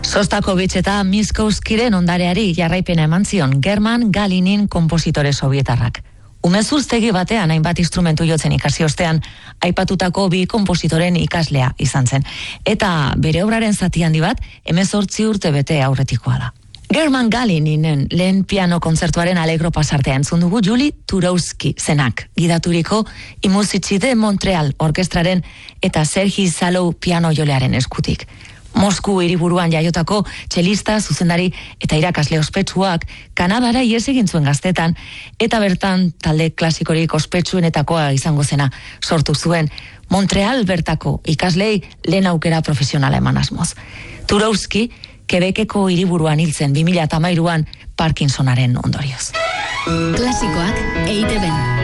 Sostakovich eta Miskowskiren ondareari jarraipena eman zion German Galinin konpositore sovietarrak. Umezurtegi batean hainbat instrumentu jotzen ikasi ostean, aipatutako bi konpositoren ikaslea izan zen. Eta bere obraren zati handi bat, 18 urte bete aurretikoa da. German Galininen lehen piano kontzertuaren alegro pasartea entzun dugu Julie Turowski zenak, gidaturiko Imusitsi de Montreal orkestraren eta Sergi Salou piano jolearen eskutik. Mosku hiriburuan jaiotako txelista, zuzendari eta irakasle ospetsuak Kanadara ihes egin zuen gaztetan eta bertan talde klasikorik ospetsuenetakoa izango zena sortu zuen. Montreal bertako ikaslei lehen aukera profesionala eman asmoz. Turowski Quebeceko hiriburuan hil zen 2013an Parkinsonaren ondorioz. Klasikoak EITB.